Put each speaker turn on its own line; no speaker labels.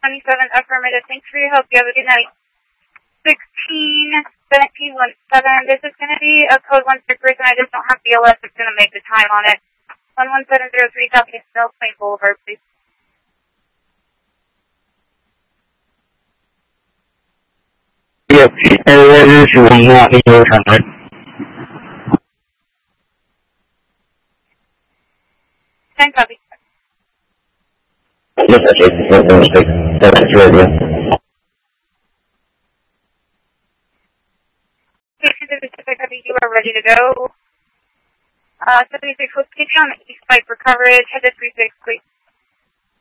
27 affirmative. Thanks for your help. You have a good night. 16-17-17. This is going to be a code 1 sick person. I just don't have BLS. It's going to make the time on it. 11703, copy. Mill Plain Boulevard, please.
Yep, and that is one not in your time.
Copy.
Yes, that's it. That's radio.
You are ready to go. 76, let's get you on the east side for coverage. Head to 36, please.